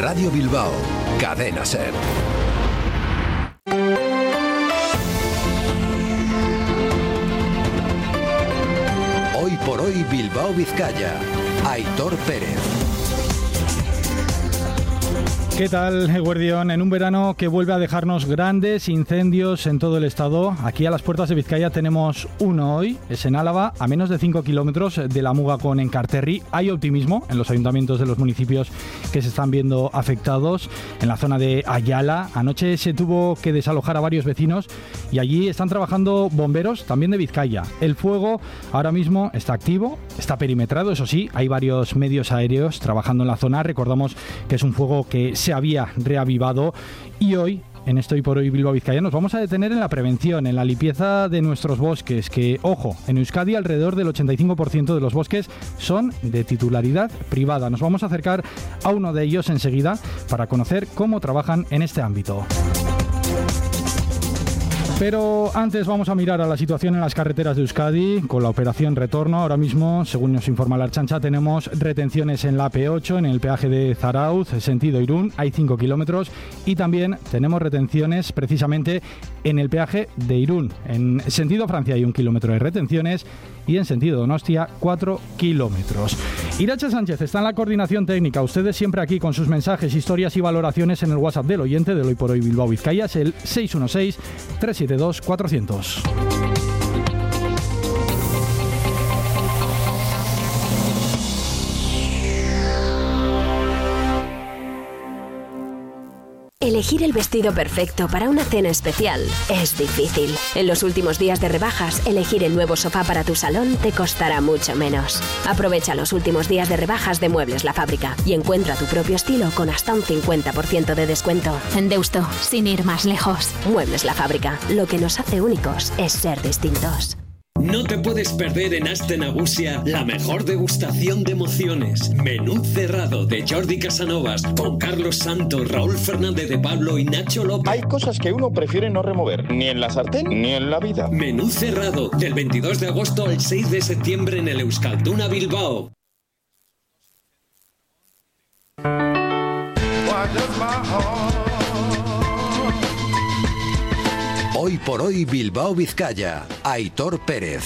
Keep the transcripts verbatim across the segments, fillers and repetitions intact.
Radio Bilbao, Cadena SER. Hoy por hoy Bilbao Vizcaya, Aitor Pérez. ¿Qué tal, Eguerdión? En un verano que vuelve a dejarnos grandes incendios en todo el estado. Aquí a las puertas de Vizcaya tenemos uno hoy, es en Álava, a menos de cinco kilómetros de la Muga con Enkarterri. Hay optimismo en los ayuntamientos de los municipios que se están viendo afectados. En la zona de Ayala, anoche se tuvo que desalojar a varios vecinos y allí están trabajando bomberos también de Vizcaya. El fuego ahora mismo está activo, está perimetrado, eso sí, hay varios medios aéreos trabajando en la zona. Recordamos que es un fuego que se había reavivado y hoy, en Esto Hoy por Hoy Bilbao Vizcaya, nos vamos a detener en la prevención, en la limpieza de nuestros bosques, que, ojo, en Euskadi alrededor del ochenta y cinco por ciento de los bosques son de titularidad privada. Nos vamos a acercar a uno de ellos enseguida para conocer cómo trabajan en este ámbito. Pero antes vamos a mirar a la situación en las carreteras de Euskadi con la operación Retorno. Ahora mismo, según nos informa la Ertzaintza, tenemos retenciones en la A P ocho, en el peaje de Zarautz, sentido Irún, hay cinco kilómetros, y también tenemos retenciones precisamente en el peaje de Irún. En sentido Francia hay un kilómetro de retenciones y en sentido Donostia cuatro kilómetros. Irache Sánchez está en la coordinación técnica. Ustedes siempre aquí con sus mensajes, historias y valoraciones en el WhatsApp del oyente del Hoy por Hoy Bilbao Vizcaya, es el seis uno seis, tres siete dos, cuatro cero cero. Elegir el vestido perfecto para una cena especial es difícil. En los últimos días de rebajas, elegir el nuevo sofá para tu salón te costará mucho menos. Aprovecha los últimos días de rebajas de Muebles La Fábrica y encuentra tu propio estilo con hasta un cincuenta por ciento de descuento. En Deusto, sin ir más lejos. Muebles La Fábrica. Lo que nos hace únicos es ser distintos. No te puedes perder en Aste Nagusia la mejor degustación de emociones. Menú cerrado de Jordi Casanovas con Carlos Santos, Raúl Fernández de Pablo y Nacho López. Hay cosas que uno prefiere no remover, ni en la sartén ni en la vida. Menú cerrado del veintidós de agosto al seis de septiembre en el Euskalduna Bilbao. Hoy por hoy Bilbao Vizcaya, Aitor Pérez.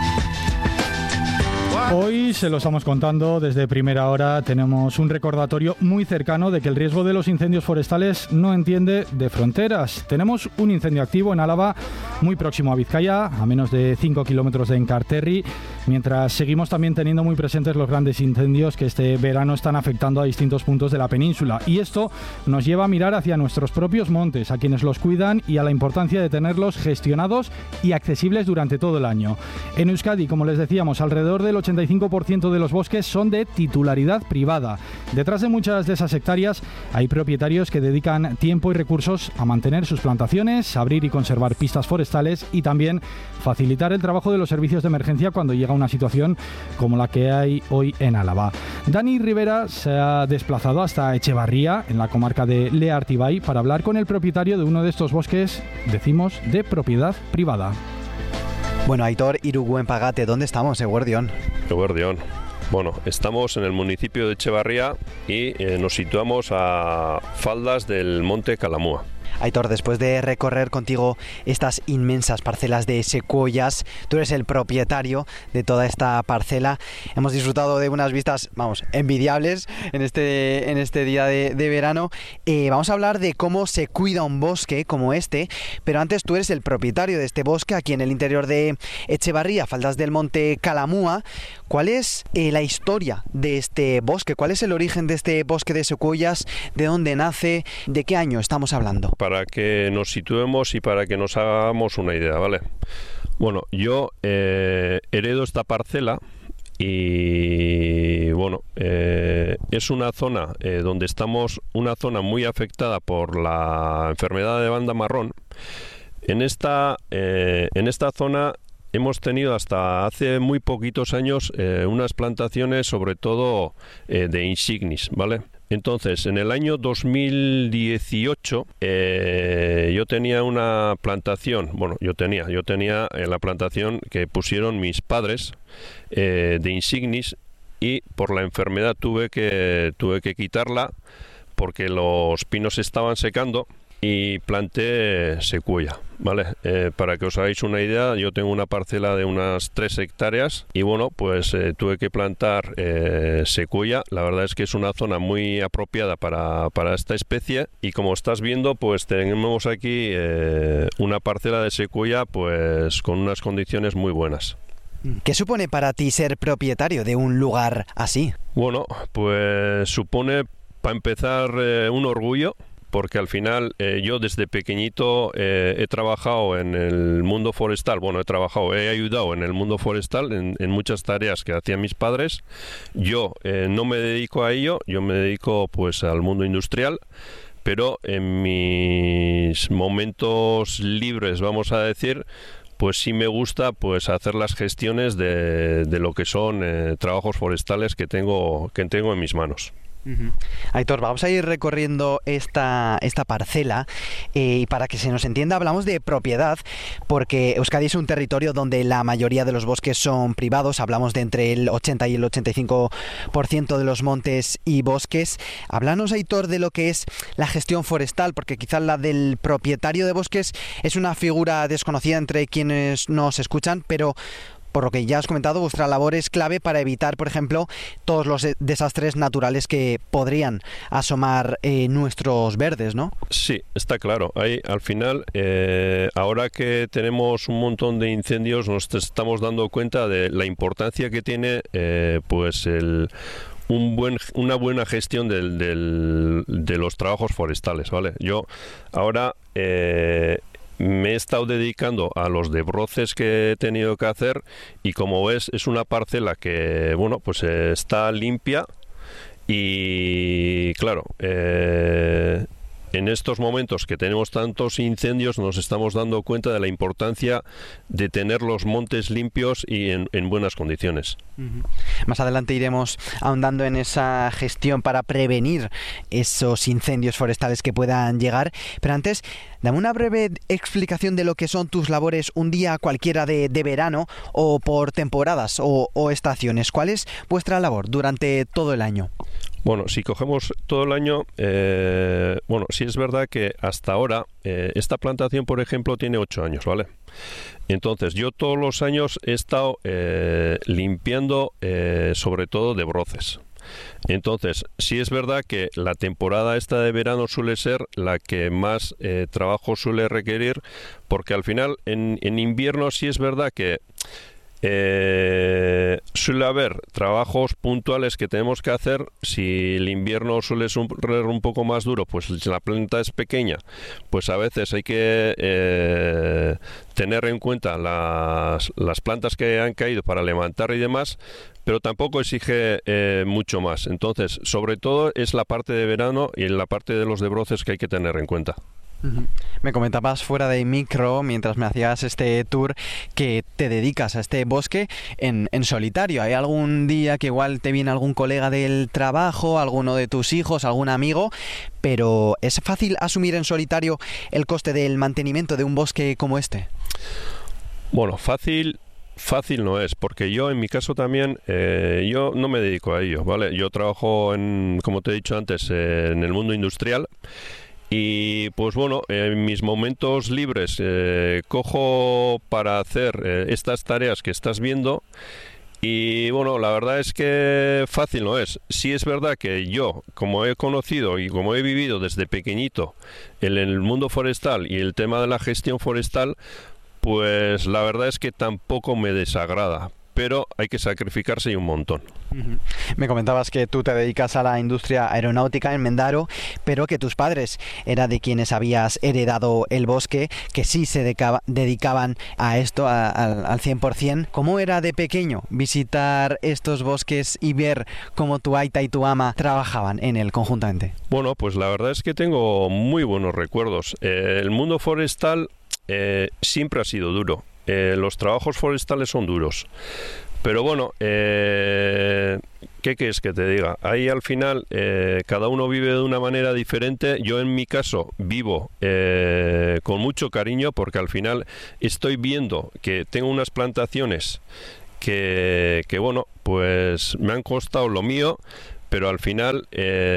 Hoy se lo estamos contando desde primera hora. Tenemos un recordatorio muy cercano de que el riesgo de los incendios forestales no entiende de fronteras. Tenemos un incendio activo en Álava, muy próximo a Vizcaya, a menos de cinco kilómetros de Enkarterri, mientras seguimos también teniendo muy presentes los grandes incendios que este verano están afectando a distintos puntos de la península. Y esto nos lleva a mirar hacia nuestros propios montes, a quienes los cuidan y a la importancia de tenerlos gestionados y accesibles durante todo el año. En Euskadi, como les decíamos, alrededor del ochenta y cinco por ciento de los bosques son de titularidad privada. Detrás de muchas de esas hectáreas hay propietarios que dedican tiempo y recursos a mantener sus plantaciones, abrir y conservar pistas forestales y también facilitar el trabajo de los servicios de emergencia cuando llega una situación como la que hay hoy en Álava. Dani Rivera se ha desplazado hasta Echevarría, en la comarca de Leartibay, para hablar con el propietario de uno de estos bosques, decimos, de propiedad privada. Bueno, Aitor, Irugüen Pagate, ¿dónde estamos, Eguerdión? Eguerdión. Bueno, estamos en el municipio de Echevarría y eh, nos situamos a faldas del monte Calamúa. Aitor, después de recorrer contigo estas inmensas parcelas de secuoyas, tú eres el propietario de toda esta parcela. Hemos disfrutado de unas vistas, vamos, envidiables en este, en este día de, de verano. Eh, vamos a hablar de cómo se cuida un bosque como este, pero antes tú eres el propietario de este bosque aquí en el interior de Echevarría, faldas del monte Calamúa. ¿Cuál es eh, la historia de este bosque? ¿Cuál es el origen de este bosque de secuoyas? ¿De dónde nace? ¿De qué año estamos hablando? Para que nos situemos y para que nos hagamos una idea, ¿vale? Bueno, yo eh, heredo esta parcela y bueno, eh, es una zona eh, donde estamos, una zona muy afectada por la enfermedad de banda marrón. En esta, eh, en esta zona hemos tenido hasta hace muy poquitos años eh, unas plantaciones, sobre todo eh, de insignis, ¿vale? Entonces, en el año dos mil dieciocho eh, yo tenía una plantación, bueno, yo tenía, yo tenía eh, la plantación que pusieron mis padres eh, de insignis, y por la enfermedad tuve que tuve que quitarla porque los pinos se estaban secando y planté secuoya, ¿vale? Eh, para que os hagáis una idea, yo tengo una parcela de unas tres hectáreas y bueno, pues eh, tuve que plantar eh, secuoya. La verdad es que es una zona muy apropiada para, para esta especie y como estás viendo, pues tenemos aquí eh, una parcela de secuoya pues con unas condiciones muy buenas. ¿Qué supone para ti ser propietario de un lugar así? Bueno, pues supone, para empezar, eh, un orgullo, porque al final eh, yo desde pequeñito eh, he trabajado en el mundo forestal, bueno, he trabajado, he ayudado en el mundo forestal en, en muchas tareas que hacían mis padres. Yo eh, no me dedico a ello, yo me dedico pues al mundo industrial, pero en mis momentos libres, vamos a decir, pues sí me gusta pues hacer las gestiones de, de lo que son eh, trabajos forestales que tengo, que tengo en mis manos. Uh-huh. Aitor, vamos a ir recorriendo esta, esta parcela eh, y para que se nos entienda hablamos de propiedad porque Euskadi es un territorio donde la mayoría de los bosques son privados, hablamos de entre el ochenta y el ochenta y cinco por ciento de los montes y bosques. Háblanos, Aitor, de lo que es la gestión forestal, porque quizás la del propietario de bosques es una figura desconocida entre quienes nos escuchan, pero por lo que ya has comentado, vuestra labor es clave para evitar, por ejemplo, todos los desastres naturales que podrían asomar eh, nuestros verdes, ¿no? Sí, está claro. Ahí, al final, eh, ahora que tenemos un montón de incendios, nos estamos dando cuenta de la importancia que tiene, eh, pues, el un buen, una buena gestión del, del, de los trabajos forestales, ¿vale? Yo ahora Eh, me he estado dedicando a los desbroces que he tenido que hacer y como ves es una parcela que, bueno, pues eh, está limpia y claro, eh, en estos momentos que tenemos tantos incendios nos estamos dando cuenta de la importancia de tener los montes limpios y en, en buenas condiciones. Uh-huh. Más adelante iremos ahondando en esa gestión para prevenir esos incendios forestales que puedan llegar, pero antes dame una breve explicación de lo que son tus labores un día cualquiera de, de verano o por temporadas o, o estaciones. ¿Cuál es vuestra labor durante todo el año? Bueno, si cogemos todo el año, eh, bueno, sí es verdad que hasta ahora eh, esta plantación, por ejemplo, tiene ocho años, ¿vale? Entonces, yo todos los años he estado eh, limpiando, eh, sobre todo de broces. Entonces, sí es verdad que la temporada esta de verano suele ser la que más eh, trabajo suele requerir, porque al final en, en invierno sí es verdad que Eh, suele haber trabajos puntuales que tenemos que hacer. Si el invierno suele ser un poco más duro, pues si la planta es pequeña, pues a veces hay que eh, tener en cuenta las, las plantas que han caído para levantar y demás, pero tampoco exige eh, mucho más. Entonces, sobre todo es la parte de verano y la parte de los desbroces que hay que tener en cuenta. Uh-huh. Me comentabas fuera de micro, mientras me hacías este tour, que te dedicas a este bosque en, en solitario. ¿Hay algún día que igual te viene algún colega del trabajo, alguno de tus hijos, algún amigo? Pero ¿es fácil asumir en solitario el coste del mantenimiento de un bosque como este? Bueno, fácil... Fácil no es, porque yo en mi caso también, eh, yo no me dedico a ello, ¿vale? Yo trabajo, en, como te he dicho antes, eh, en el mundo industrial. Y pues bueno, en mis momentos libres eh, cojo para hacer eh, estas tareas que estás viendo y bueno, la verdad es que fácil no es. Sí es verdad que yo, como he conocido y como he vivido desde pequeñito en el mundo forestal y el tema de la gestión forestal, pues la verdad es que tampoco me desagrada, pero hay que sacrificarse y un montón. Uh-huh. Me comentabas que tú te dedicas a la industria aeronáutica en Mendaro, pero que tus padres eran de quienes habías heredado el bosque, que sí se dedicaba, dedicaban a esto a, a, al cien por ciento. ¿Cómo era de pequeño visitar estos bosques y ver cómo tu aita y tu ama trabajaban en él conjuntamente? Bueno, pues la verdad es que tengo muy buenos recuerdos. Eh, el mundo forestal eh, siempre ha sido duro. Eh, los trabajos forestales son duros. Pero bueno, eh, ¿qué quieres que te diga? Ahí al final eh, cada uno vive de una manera diferente. Yo en mi caso vivo eh, con mucho cariño porque al final estoy viendo que tengo unas plantaciones que, que bueno, pues me han costado lo mío, pero al final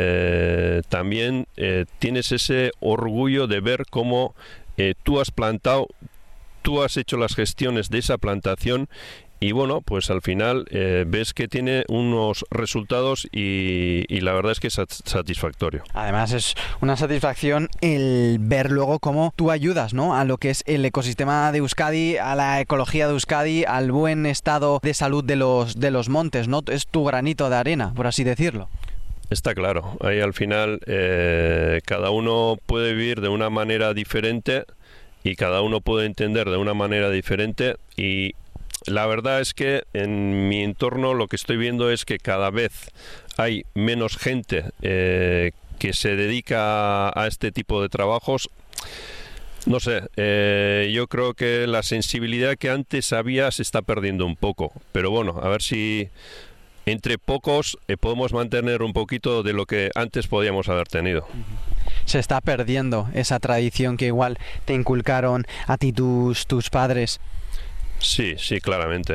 eh, también eh, tienes ese orgullo de ver cómo eh, tú has plantado, tú has hecho las gestiones de esa plantación. Y bueno, pues al final eh, ves que tiene unos resultados y, y la verdad es que es satisfactorio. Además es una satisfacción el ver luego cómo tú ayudas, ¿no?, a lo que es el ecosistema de Euskadi, a la ecología de Euskadi, al buen estado de salud de los, de los montes, ¿no? Es tu granito de arena, por así decirlo. Está claro, ahí al final eh, cada uno puede vivir de una manera diferente y cada uno puede entender de una manera diferente, y la verdad es que en mi entorno lo que estoy viendo es que cada vez hay menos gente eh, que se dedica a este tipo de trabajos. No sé, eh, yo creo que la sensibilidad que antes había se está perdiendo un poco. Pero bueno, a ver si entre pocos eh, podemos mantener un poquito de lo que antes podíamos haber tenido. Se está perdiendo esa tradición que igual te inculcaron a ti tus, tus padres. Sí, sí, claramente.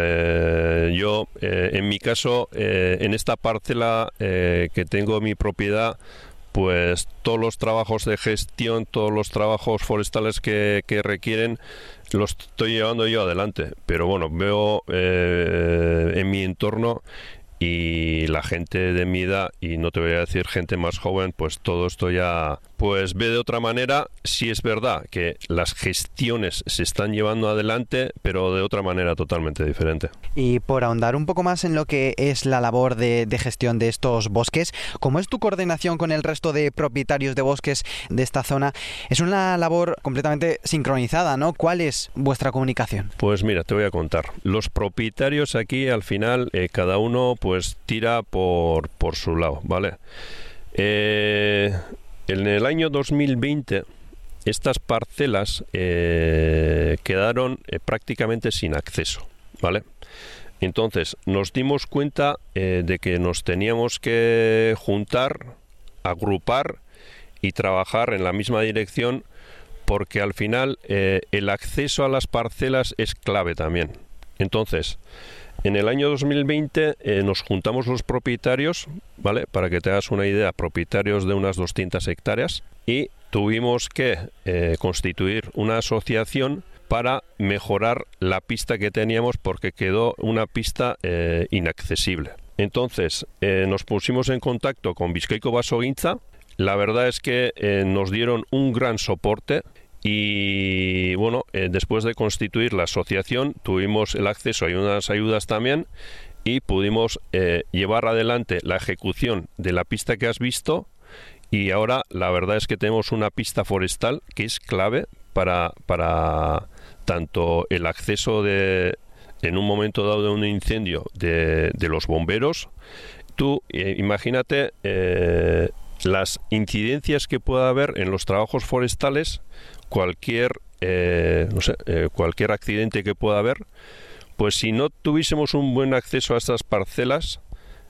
Eh, yo, eh, en mi caso, eh, en esta parcela eh, que tengo mi propiedad, pues todos los trabajos de gestión, todos los trabajos forestales que, que requieren, los estoy llevando yo adelante. Pero bueno, veo eh, en mi entorno y la gente de mi edad, y no te voy a decir gente más joven, pues todo esto ya pues ve de otra manera. Sí es verdad que las gestiones se están llevando adelante, pero de otra manera totalmente diferente. Y por ahondar un poco más en lo que es la labor de, de gestión de estos bosques, ¿cómo es tu coordinación con el resto de propietarios de bosques de esta zona? Es una labor completamente sincronizada, ¿no? ¿Cuál es vuestra comunicación? Pues mira, te voy a contar. Los propietarios aquí, al final, eh, cada uno pues tira por, por su lado, ¿vale? Eh... En el año dos mil veinte estas parcelas eh, quedaron eh, prácticamente sin acceso, ¿vale? Entonces nos dimos cuenta eh, de que nos teníamos que juntar, agrupar y trabajar en la misma dirección, porque al final eh, el acceso a las parcelas es clave también. Entonces, en el año dos mil veinte eh, nos juntamos los propietarios, ¿vale? Para que te hagas una idea, propietarios de unas doscientas hectáreas, y tuvimos que eh, constituir una asociación para mejorar la pista que teníamos, porque quedó una pista eh, inaccesible. Entonces eh, nos pusimos en contacto con Bizkaiko Basogintza. La verdad es que eh, nos dieron un gran soporte. Y bueno, eh, después de constituir la asociación tuvimos el acceso a unas ayudas también y pudimos eh, llevar adelante la ejecución de la pista que has visto, y ahora la verdad es que tenemos una pista forestal que es clave para, para tanto el acceso de, en un momento dado de un incendio, de, de los bomberos. Tú eh, imagínate eh, las incidencias que pueda haber en los trabajos forestales. Cualquier eh, no sé, eh, cualquier accidente que pueda haber, pues si no tuviésemos un buen acceso a estas parcelas,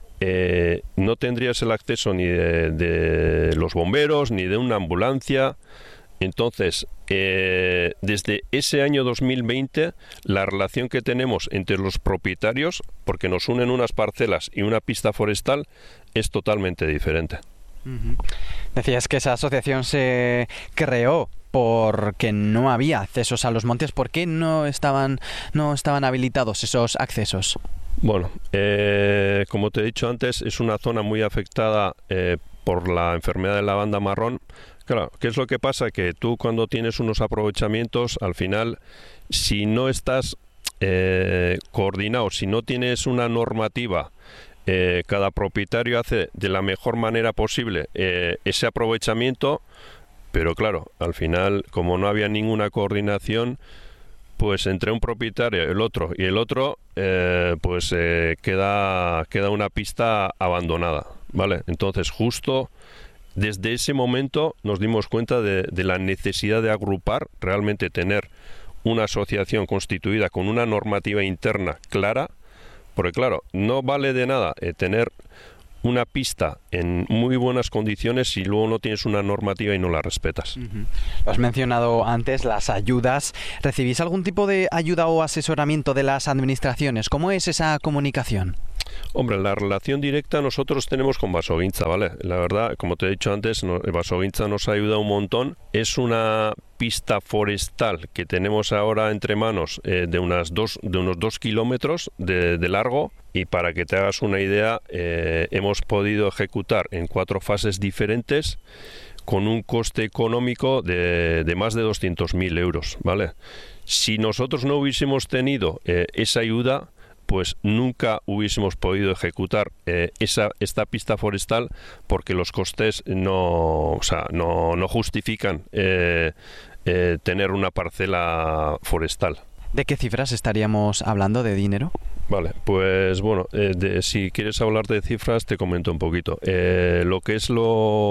eh, no tendrías el acceso ni de, de los bomberos ni de una ambulancia. Entonces, eh, desde ese año dos mil veinte, la relación que tenemos entre los propietarios, porque nos unen unas parcelas y una pista forestal, es totalmente diferente. Uh-huh. Decías que esa asociación se creó porque no había accesos a los montes. ¿Por qué no estaban, no estaban habilitados esos accesos? Bueno, eh, como te he dicho antes, es una zona muy afectada eh, por la enfermedad de la banda marrón. Claro, ¿qué es lo que pasa? Que tú, cuando tienes unos aprovechamientos, al final, si no estás eh, coordinado, si no tienes una normativa, eh, cada propietario hace de la mejor manera posible eh, ese aprovechamiento. Pero claro, al final, como no había ninguna coordinación, pues entre un propietario, el otro y el otro, eh, pues eh, queda, queda una pista abandonada, ¿vale? Entonces, justo desde ese momento nos dimos cuenta de, de la necesidad de agrupar, realmente tener una asociación constituida con una normativa interna clara, porque claro, no vale de nada eh, tener una pista en muy buenas condiciones si luego no tienes una normativa y no la respetas. Uh-huh. Has mencionado antes las ayudas. ¿Recibís algún tipo de ayuda o asesoramiento de las administraciones? ¿Cómo es esa comunicación? Hombre, la relación directa nosotros tenemos con Basoguintza, ¿vale? La verdad, como te he dicho antes, no, Basoguintza nos ha ayudado un montón. Es una pista forestal que tenemos ahora entre manos eh, de, unas dos, de unos dos kilómetros de, de largo, y para que te hagas una idea, eh, hemos podido ejecutar en cuatro fases diferentes con un coste económico de, de más de doscientos mil euros, ¿vale? Si nosotros no hubiésemos tenido eh, esa ayuda, pues nunca hubiésemos podido ejecutar eh, esa esta pista forestal, porque los costes no, o sea, no, no justifican eh, eh, tener una parcela forestal. ¿De qué cifras estaríamos hablando de dinero? Vale, pues bueno, eh, de, si quieres hablar de cifras te comento un poquito. Eh, lo que es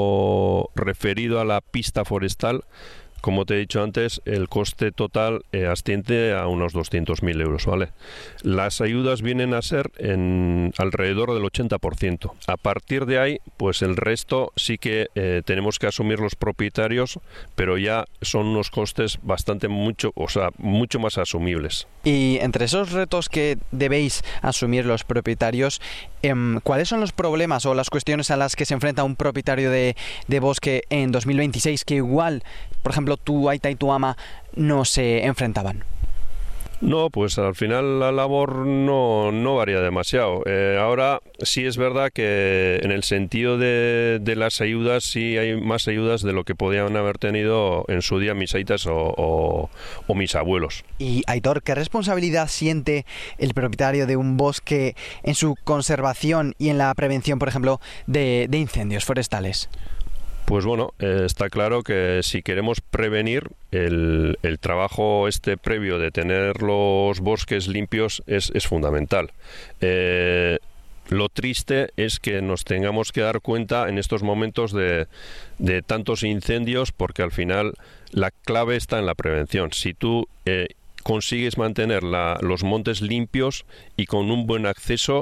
lo referido a la pista forestal, como te he dicho antes, el coste total eh, asciende a unos doscientos mil euros, ¿vale? Las ayudas vienen a ser en alrededor del ochenta por ciento. A partir de ahí, pues el resto sí que eh, tenemos que asumir los propietarios, pero ya son unos costes bastante mucho, o sea, mucho más asumibles. Y entre esos retos que debéis asumir los propietarios, eh, ¿cuáles son los problemas o las cuestiones a las que se enfrenta un propietario de, de bosque en dos mil veintiséis que igual, por ejemplo, tu aita y tu ama no se enfrentaban? No, pues al final la labor no, no varía demasiado. Eh, ahora sí es verdad que en el sentido de, de las ayudas sí hay más ayudas de lo que podían haber tenido en su día mis aitas o, o, o mis abuelos. Y Aitor, ¿qué responsabilidad siente el propietario de un bosque en su conservación y en la prevención, por ejemplo, de, de incendios forestales? Pues bueno, eh, está claro que si queremos prevenir, el, el trabajo este previo de tener los bosques limpios es, es fundamental. Eh, lo triste es que nos tengamos que dar cuenta en estos momentos de, de tantos incendios, porque al final la clave está en la prevención. Si tú eh, consigues mantener la, los montes limpios y con un buen acceso,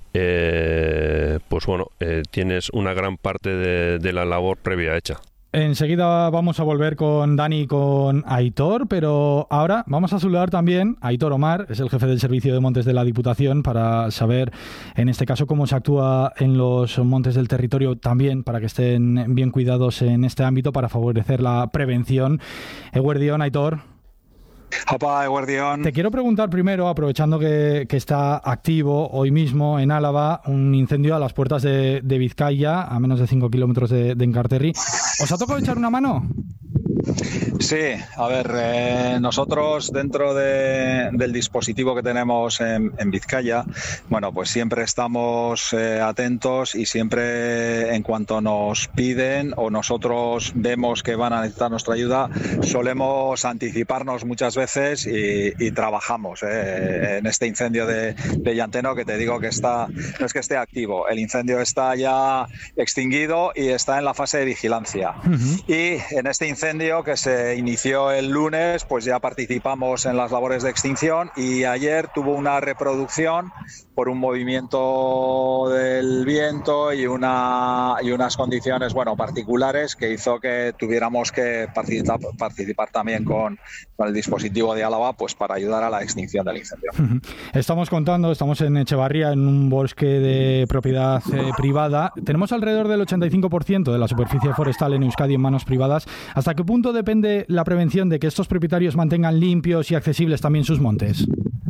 Eh, pues bueno, eh, tienes una gran parte de, de la labor previa hecha. Enseguida vamos a volver con Dani y con Aitor, pero ahora vamos a saludar también a Aitor Omar, es el jefe del Servicio de Montes de la Diputación, para saber, en este caso, cómo se actúa en los montes del territorio, también para que estén bien cuidados en este ámbito, para favorecer la prevención. Eguerdión, Aitor. Opa, Eguerdión. Te quiero preguntar primero, aprovechando que, que está activo hoy mismo en Álava un incendio a las puertas de, de Vizcaya, a menos de cinco kilómetros de, de Enkarterri. ¿Os ha tocado echar una mano? Sí, a ver, eh, nosotros dentro de, del dispositivo que tenemos en, en Vizcaya, bueno, pues siempre estamos eh, atentos y siempre en cuanto nos piden o nosotros vemos que van a necesitar nuestra ayuda, solemos anticiparnos muchas veces y, y trabajamos eh, en este incendio de, de Llanteno, que te digo que está, no es que esté activo, el incendio está ya extinguido y está en la fase de vigilancia. Uh-huh. Y en este incendio que se inició el lunes, pues ya participamos en las labores de extinción y ayer tuvo una reproducción por un movimiento del viento y una y unas condiciones, bueno, particulares que hizo que tuviéramos que participar, participar también con, con el dispositivo de Álava, pues para ayudar a la extinción del incendio. Estamos contando, estamos en Echevarría, en un bosque de propiedad eh, privada. Tenemos alrededor del ochenta y cinco por ciento de la superficie forestal en Euskadi en manos privadas. ¿Hasta qué punto depende la prevención de que estos propietarios mantengan limpios y accesibles también sus montes?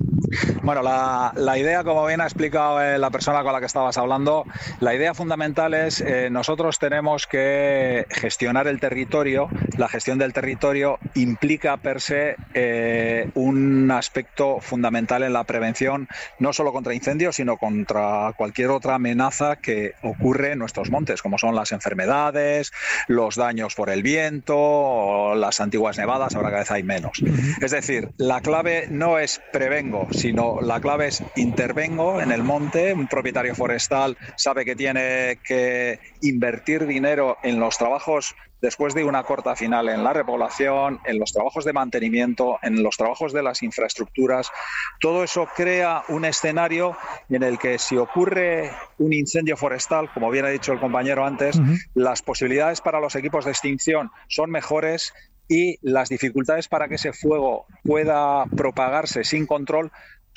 Bueno, la, la idea, como bien ha explicado eh, la persona con la que estabas hablando, la idea fundamental es eh, nosotros tenemos que gestionar el territorio. La gestión del territorio implica per se eh, un aspecto fundamental en la prevención, no solo contra incendios, sino contra cualquier otra amenaza que ocurre en nuestros montes, como son las enfermedades, los daños por el viento, o las antiguas nevadas, ahora cada vez hay menos. Es decir, la clave no es prevengo, sino la clave es intervengo en el monte. Un propietario forestal sabe que tiene que invertir dinero en los trabajos después de una corta final, en la repoblación, en los trabajos de mantenimiento, en los trabajos de las infraestructuras. Todo eso crea un escenario en el que si ocurre un incendio forestal, como bien ha dicho el compañero antes, uh-huh. las posibilidades para los equipos de extinción son mejores y las dificultades para que ese fuego pueda propagarse sin control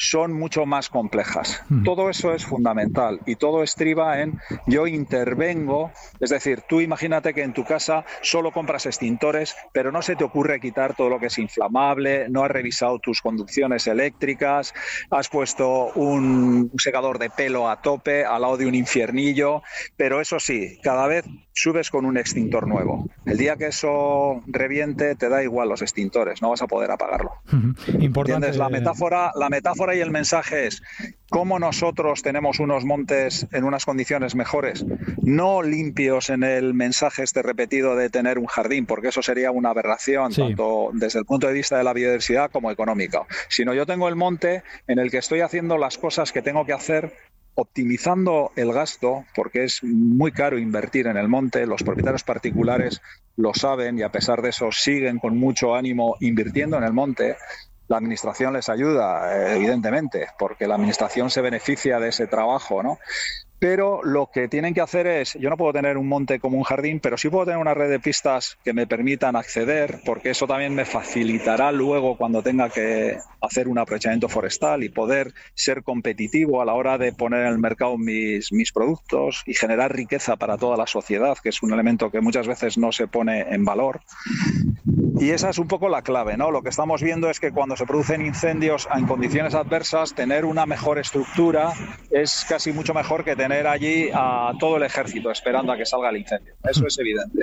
son mucho más complejas. Mm. Todo eso es fundamental y todo estriba en yo intervengo, es decir, tú imagínate que en tu casa solo compras extintores, pero no se te ocurre quitar todo lo que es inflamable, no has revisado tus conducciones eléctricas, has puesto un secador de pelo a tope al lado de un infiernillo, pero eso sí, cada vez subes con un extintor nuevo. El día que eso reviente, te da igual los extintores, no vas a poder apagarlo. Importante. ¿Entiendes? La metáfora, la metáfora y el mensaje es cómo nosotros tenemos unos montes en unas condiciones mejores, no limpios en el mensaje este repetido de tener un jardín, porque eso sería una aberración, sí, tanto desde el punto de vista de la biodiversidad como económica, sino yo tengo el monte en el que estoy haciendo las cosas que tengo que hacer, optimizando el gasto, porque es muy caro invertir en el monte, los propietarios particulares lo saben y a pesar de eso siguen con mucho ánimo invirtiendo en el monte. La administración les ayuda, evidentemente, porque la administración se beneficia de ese trabajo, ¿no? Pero lo que tienen que hacer es, yo no puedo tener un monte como un jardín, pero sí puedo tener una red de pistas que me permitan acceder, porque eso también me facilitará luego cuando tenga que hacer un aprovechamiento forestal y poder ser competitivo a la hora de poner en el mercado mis, mis productos y generar riqueza para toda la sociedad, que es un elemento que muchas veces no se pone en valor. Y esa es un poco la clave, ¿no? Lo que estamos viendo es que cuando se producen incendios en condiciones adversas, tener una mejor estructura es casi mucho mejor que tener allí a todo el ejército esperando a que salga el incendio. Eso es evidente.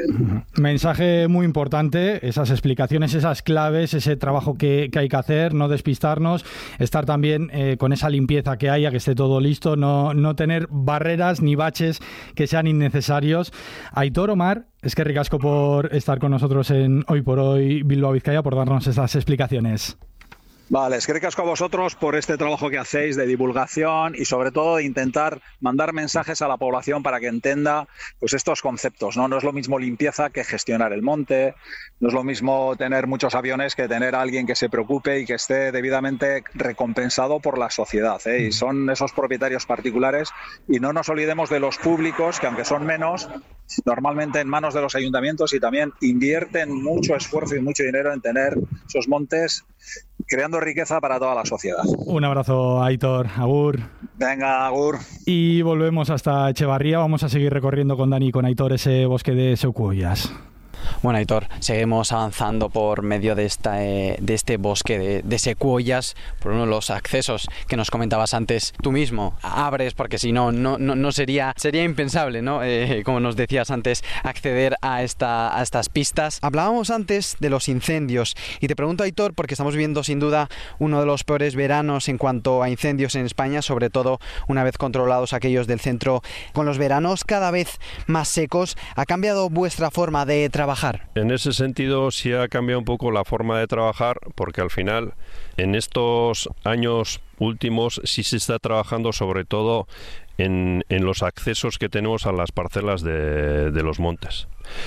Mensaje muy importante, esas explicaciones, esas claves, ese trabajo que, que hay que hacer, no despistarnos, estar también eh, con esa limpieza que haya, que esté todo listo, no, no tener barreras ni baches que sean innecesarios. Aitor, Omar, es que ricasco por estar con nosotros en Hoy por Hoy Bilbao Vizcaya, por darnos estas explicaciones. Vale, es que ricasco a vosotros por este trabajo que hacéis de divulgación y sobre todo de intentar mandar mensajes a la población para que entienda pues estos conceptos, ¿no? No es lo mismo limpieza que gestionar el monte, no es lo mismo tener muchos aviones que tener a alguien que se preocupe y que esté debidamente recompensado por la sociedad, ¿eh? Y son esos propietarios particulares y no nos olvidemos de los públicos que aunque son menos, normalmente en manos de los ayuntamientos y también invierten mucho esfuerzo y mucho dinero en tener esos montes creando riqueza para toda la sociedad. Un abrazo, Aitor. Agur. Venga, agur. Y volvemos hasta Echevarría. Vamos a seguir recorriendo con Dani y con Aitor ese bosque de secuoyas. Bueno, Aitor, seguimos avanzando por medio de, esta, eh, de este bosque de, de secuoyas, por uno de los accesos que nos comentabas antes. Tú mismo abres, porque si no, no, no sería, sería impensable, ¿no? Eh, como nos decías antes, acceder a, esta, a estas pistas. Hablábamos antes de los incendios y te pregunto, Aitor, porque estamos viviendo sin duda uno de los peores veranos en cuanto a incendios en España, sobre todo una vez controlados aquellos del centro. Con los veranos cada vez más secos, ¿ha cambiado vuestra forma de trabajar? En ese sentido sí ha cambiado un poco la forma de trabajar, porque al final en estos años últimos sí se está trabajando sobre todo en, en los accesos que tenemos a las parcelas de, de los montes.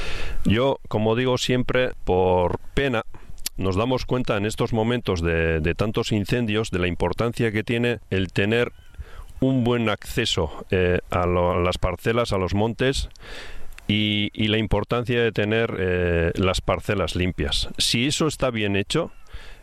Yo, como digo siempre, por pena, nos damos cuenta en estos momentos de, de tantos incendios de la importancia que tiene el tener un buen acceso eh, a, lo, a las parcelas, a los montes, Y, y la importancia de tener eh, las parcelas limpias. Si eso está bien hecho,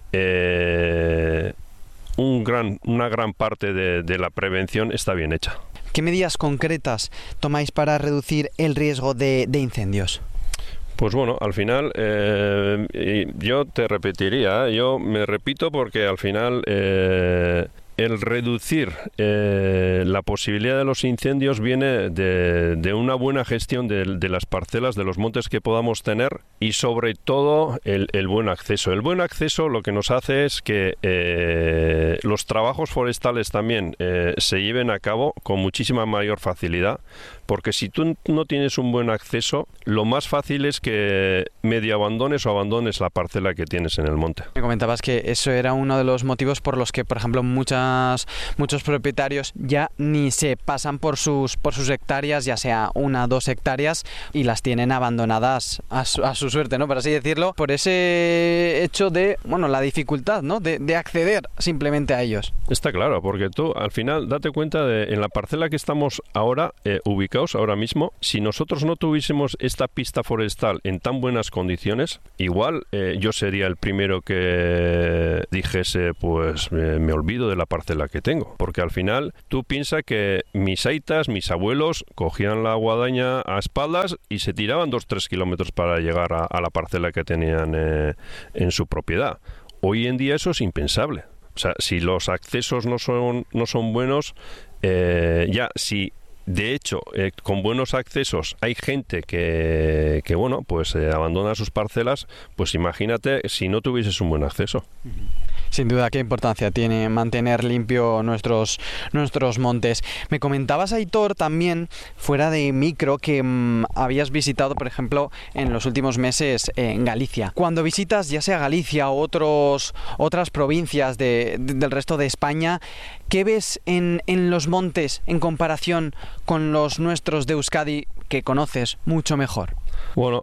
eh, un gran, una gran parte de, de la prevención está bien hecha. ¿Qué medidas concretas tomáis para reducir el riesgo de, de incendios? Pues bueno, al final eh, yo te repetiría, yo me repito porque al final eh, el reducir eh, la posibilidad de los incendios viene de, de una buena gestión de, de las parcelas, de los montes que podamos tener y sobre todo el, el buen acceso. El buen acceso lo que nos hace es que eh, los trabajos forestales también eh, se lleven a cabo con muchísima mayor facilidad, porque si tú no tienes un buen acceso, lo más fácil es que medio abandones o abandones la parcela que tienes en el monte. Me comentabas que eso era uno de los motivos por los que, por ejemplo, muchas muchos propietarios ya ni se pasan por sus por sus hectáreas, ya sea una o dos hectáreas, y las tienen abandonadas a su, a su suerte, ¿no? Por así decirlo, por ese hecho de, bueno, la dificultad, ¿no? De, de acceder simplemente a ellos. Está claro, porque tú al final date cuenta de en la parcela que estamos ahora eh, ubicados fijaos ahora mismo, si nosotros no tuviésemos esta pista forestal en tan buenas condiciones, igual eh, yo sería el primero que dijese, pues eh, me olvido de la parcela que tengo, porque al final tú piensas que mis aitas, mis abuelos cogían la guadaña a espaldas y se tiraban dos, tres kilómetros para llegar a, a la parcela que tenían eh, en su propiedad. Hoy en día eso es impensable. O sea, si los accesos no son, no son buenos, eh, ya si de hecho eh, con buenos accesos hay gente que, que bueno, pues eh, abandona sus parcelas, pues imagínate si no tuvieses un buen acceso. Sin duda, qué importancia tiene mantener limpio nuestros, nuestros montes. Me comentabas, Aitor, también, fuera de micro, que mmm, habías visitado, por ejemplo, en los últimos meses eh, en Galicia. Cuando visitas ya sea Galicia o otros, otras provincias de, de, del resto de España, ¿qué ves en, en los montes en comparación con los nuestros de Euskadi que conoces mucho mejor? Bueno,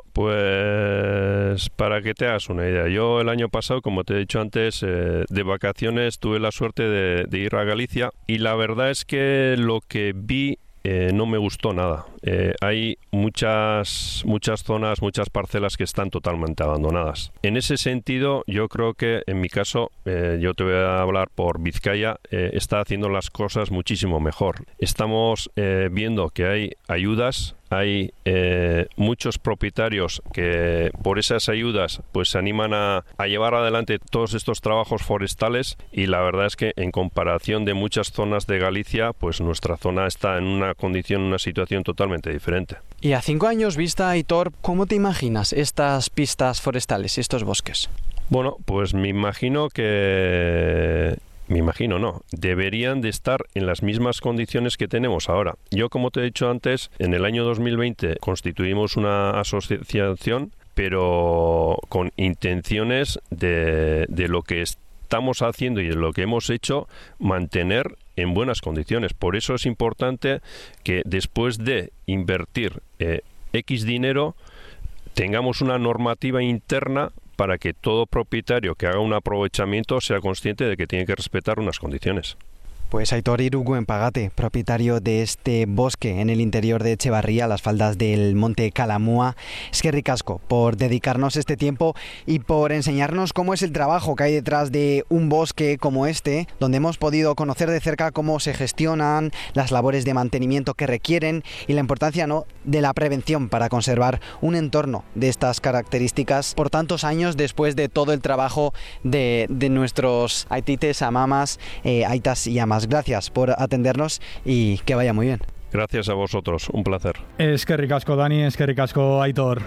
pues para que te hagas una idea, yo el año pasado, como te he dicho antes, eh, de vacaciones tuve la suerte de, de ir a Galicia y la verdad es que lo que vi eh, no me gustó nada. Eh, hay muchas, muchas zonas, muchas parcelas que están totalmente abandonadas. En ese sentido, yo creo que en mi caso, eh, yo te voy a hablar por Vizcaya, eh, está haciendo las cosas muchísimo mejor. Estamos eh, viendo que hay ayudas. Hay eh, muchos propietarios que por esas ayudas pues se animan a, a llevar adelante todos estos trabajos forestales y la verdad es que en comparación de muchas zonas de Galicia, pues nuestra zona está en una condición, una situación totalmente diferente. Y a cinco años vista, Aitor, ¿cómo te imaginas estas pistas forestales y estos bosques? Bueno, pues me imagino que... Me imagino, no. Deberían de estar en las mismas condiciones que tenemos ahora. Yo, como te he dicho antes, en el año dos mil veinte constituimos una asociación, pero con intenciones de, de lo que estamos haciendo y de lo que hemos hecho, mantener en buenas condiciones. Por eso es importante que después de invertir eh, X dinero, tengamos una normativa interna para que todo propietario que haga un aprovechamiento sea consciente de que tiene que respetar unas condiciones. Pues Aitor Iruguenpagate, propietario de este bosque en el interior de Echevarría, a las faldas del monte Calamúa. Eskerrik asko por dedicarnos este tiempo y por enseñarnos cómo es el trabajo que hay detrás de un bosque como este, donde hemos podido conocer de cerca cómo se gestionan las labores de mantenimiento que requieren y la importancia, ¿no?, de la prevención para conservar un entorno de estas características por tantos años después de todo el trabajo de, de nuestros aitites, amamas, eh, aitas y amas. Gracias por atendernos y que vaya muy bien. Gracias a vosotros, un placer. Eskerrik asko, Dani, eskerrik asko, Aitor.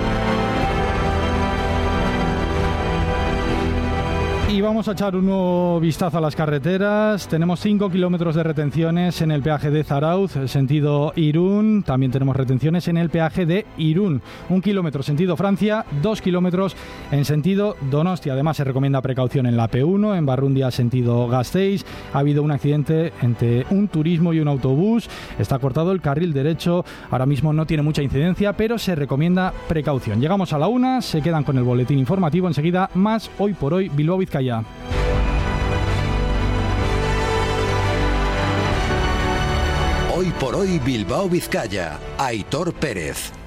Y vamos a echar un nuevo vistazo a las carreteras. Tenemos cinco kilómetros de retenciones en el peaje de Zarauz, sentido Irún. También tenemos retenciones en el peaje de Irún. Un kilómetro sentido Francia, dos kilómetros en sentido Donostia. Además, se recomienda precaución en la P uno, en Barrundia, sentido Gasteiz. Ha habido un accidente entre un turismo y un autobús. Está cortado el carril derecho. Ahora mismo no tiene mucha incidencia, pero se recomienda precaución. Llegamos a la una, se quedan con el boletín informativo. Enseguida, más Hoy por Hoy, Bilbao Vizcaya. Hoy por Hoy Bilbao Vizcaya, Aitor Pérez.